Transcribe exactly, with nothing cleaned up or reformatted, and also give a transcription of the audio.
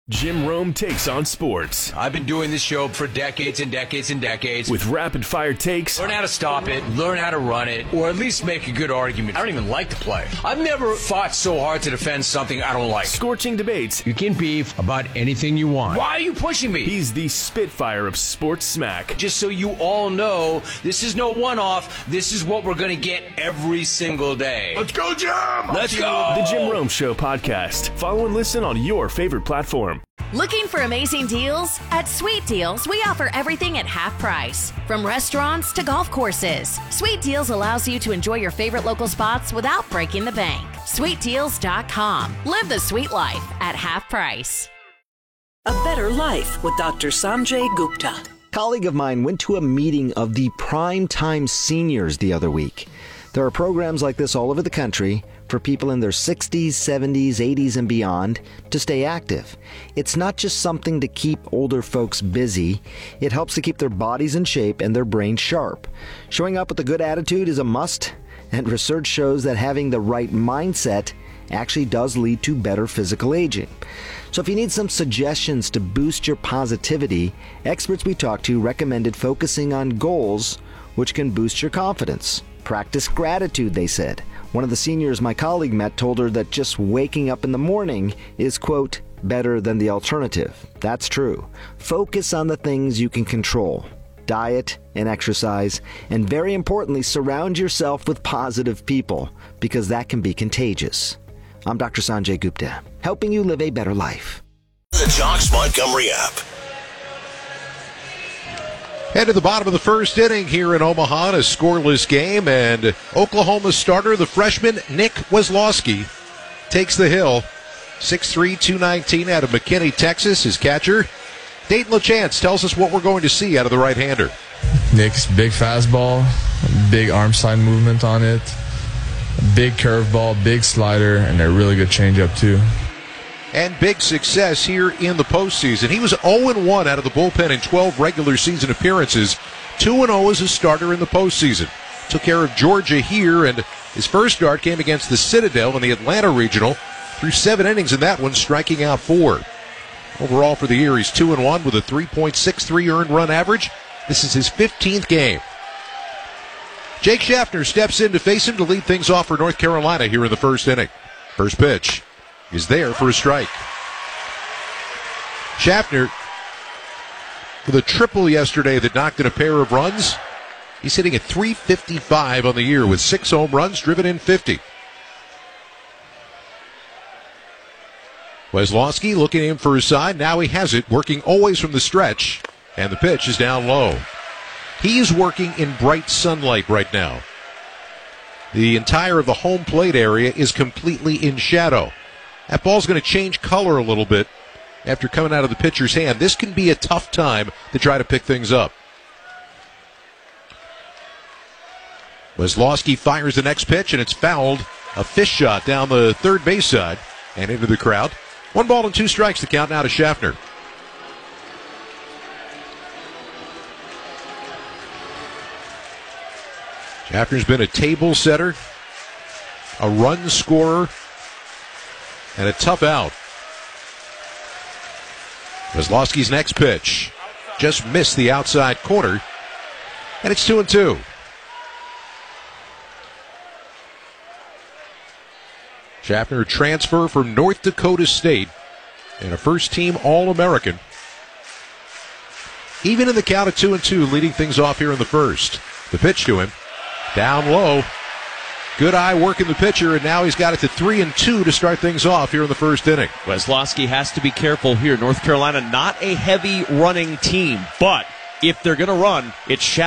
Jim Rome takes on sports. I've been doing this show for decades and decades and decades. With rapid-fire takes. Learn how to stop it, learn how to run it, or at least make a good argument. I don't even like to play. I've never fought so hard to defend something I don't like. Scorching debates. You can beef about anything you want. Why are you pushing me? He's the Spitfire of sports smack. Just so you all know, this is no one-off. This is what we're going to get every single day. Let's go, Jim! Let's go! The Jim Rome Show podcast. Follow and listen on your favorite platform. Looking for amazing deals? At Sweet Deals, we offer everything at half price. From restaurants to golf courses, Sweet Deals allows you to enjoy your favorite local spots without breaking the bank. sweet deals dot com. Live the sweet life at half price. A Better Life with Doctor Sanjay Gupta. A colleague of mine went to a meeting of the Primetime Seniors the other week. There are programs like this all over the country for people in their sixties, seventies, eighties, and beyond to stay active. It's not just something to keep older folks busy. It helps to keep their bodies in shape and their brains sharp. Showing up with a good attitude is a must, and research shows that having the right mindset actually does lead to better physical aging. So if you need some suggestions to boost your positivity, experts we talked to recommended focusing on goals which can boost your confidence. Practice gratitude, they said. One of the seniors my colleague met told her that just waking up in the morning is, quote, better than the alternative. That's true. Focus on the things you can control. Diet and exercise, and very importantly, surround yourself with positive people, because that can be contagious. I'm Doctor Sanjay Gupta, helping you live a better life. The Jox Montgomery app. Head to the bottom of the first inning here in Omaha in a scoreless game, and Oklahoma starter, the freshman Nick Weslowski, takes the hill. six three, two nineteen out of McKinney, Texas. His catcher, Dayton LaChance, tells us what we're going to see out of the right-hander. Nick's big fastball, big arm slide movement on it, big curveball, big slider, and a really good changeup too. And big success here in the postseason. He was oh and one out of the bullpen in twelve regular season appearances. two and oh as a starter in the postseason. Took care of Georgia here, and his first start came against the Citadel in the Atlanta Regional. Threw seven innings in that one, striking out four. Overall for the year, he's two and one with a three point six three earned run average. This is his fifteenth game. Jake Schaffner steps in to face him to lead things off for North Carolina here in the first inning. First pitch is there for a strike. Schaffner, with a triple yesterday that knocked in a pair of runs, he's hitting at three fifty-five on the year with six home runs, driven in fifty. Weslowski looking in for his side. Now he has it, working always from the stretch, and the pitch is down low. He's working in bright sunlight right now. The entire of the home plate area is completely in shadow. That ball's going to change color a little bit after coming out of the pitcher's hand. This can be a tough time to try to pick things up. Weslowski fires the next pitch, and it's fouled. A fish shot down the third base side and into the crowd. One ball and two strikes to count now to Schaffner. Schaffner's been a table setter, a run scorer, and a tough out. Weslowski's next pitch just missed the outside corner, and it's two and two. Schaffner, transfer from North Dakota State and a first-team All-American. Even in the count of two and two, leading things off here in the first. The pitch to him, down low. Good eye working the pitcher, and now he's got it to three and two to start things off here in the first inning. Weslowski has to be careful here. North Carolina, not a heavy running team, but if they're going to run, it's Schaffner.